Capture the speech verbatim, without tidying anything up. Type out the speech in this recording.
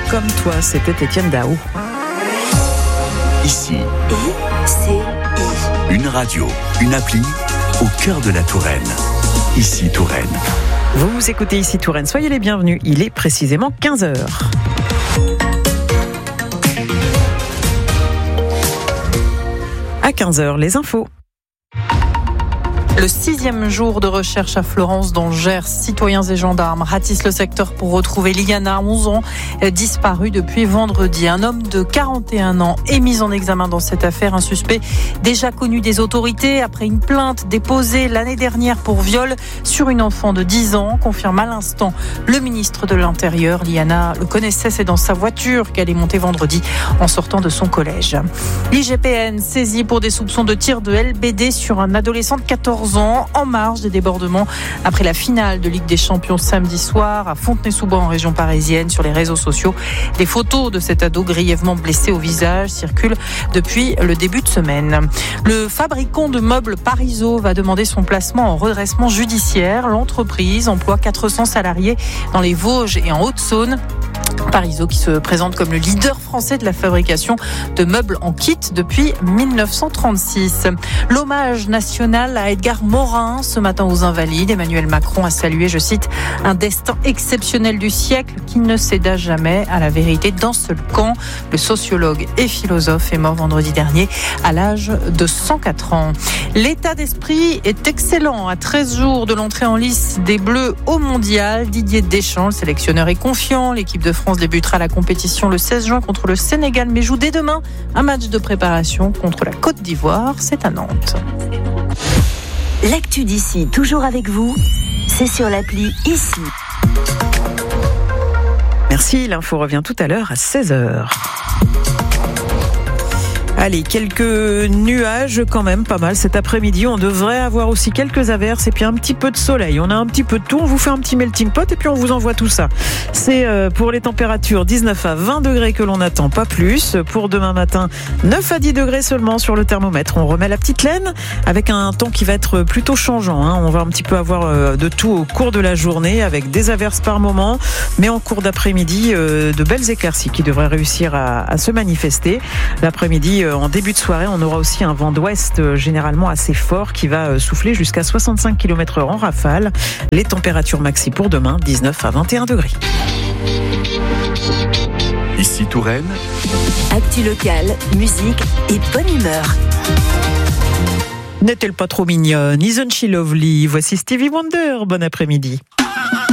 comme toi, c'était Étienne Dao. Ici, I C I. une radio, une appli au cœur de la Touraine. Ici Touraine. Vous écoutez Ici Touraine, soyez les bienvenus. Il est précisément quinze heures. À quinze heures, les infos. Le sixième jour de recherche à Florence dans le Gers, citoyens et gendarmes ratissent le secteur pour retrouver Liana, onze ans, disparue depuis vendredi. Un homme de quarante et un ans est mis en examen dans cette affaire. Un suspect déjà connu des autorités après une plainte déposée l'année dernière pour viol sur une enfant de dix ans, confirme à l'instant le ministre de l'Intérieur. Liana le connaissait, c'est dans sa voiture qu'elle est montée vendredi en sortant de son collège. L'I G P N saisi pour des soupçons de tir de L B D sur un adolescent de quatorze ans en marge des débordements après la finale de Ligue des Champions samedi soir à Fontenay-sous-Bois en région parisienne. Sur les réseaux sociaux, des photos de cet ado grièvement blessé au visage circulent depuis le début de semaine. Le fabricant de meubles Parizeau va demander son placement en redressement judiciaire. L'entreprise emploie quatre cents salariés dans les Vosges et en Haute-Saône. Parizeau qui se présente comme le leader français de la fabrication de meubles en kit depuis dix-neuf cent trente-six. L'hommage national à Edgar Morin ce matin aux Invalides. Emmanuel Macron a salué, je cite, un destin exceptionnel du siècle qui ne céda jamais à la vérité d'un seul camp. Le sociologue et philosophe est mort vendredi dernier à l'âge de cent quatre ans. L'état d'esprit est excellent à treize jours de l'entrée en lice des Bleus au Mondial. Didier Deschamps, le sélectionneur, est confiant. L'équipe de France débutera la compétition le seize juin contre le Sénégal, mais joue dès demain un match de préparation contre la Côte d'Ivoire. C'est à Nantes. L'actu d'ici, toujours avec vous, c'est sur l'appli Ici. Merci, l'info revient tout à l'heure à seize heures. Allez, quelques nuages quand même, pas mal cet après-midi. On devrait avoir aussi quelques averses et puis un petit peu de soleil. On a un petit peu de tout, on vous fait un petit melting pot et puis on vous envoie tout ça. C'est pour les températures dix-neuf à vingt degrés que l'on attend, pas plus. Pour demain matin, neuf à dix degrés seulement sur le thermomètre. On remet la petite laine avec un temps qui va être plutôt changeant. Hein. On va un petit peu avoir de tout au cours de la journée avec des averses par moment, mais en cours d'après-midi, de belles éclaircies qui devraient réussir à, à se manifester. L'après-midi, en début de soirée, on aura aussi un vent d'ouest généralement assez fort qui va souffler jusqu'à soixante-cinq kilomètres heure en rafale. Les températures maxi pour demain, dix-neuf à vingt et un degrés. Ici Touraine. Actu locale, musique et bonne humeur. N'est-elle pas trop mignonne? Isn't she lovely? Voici Stevie Wonder. Bon après-midi.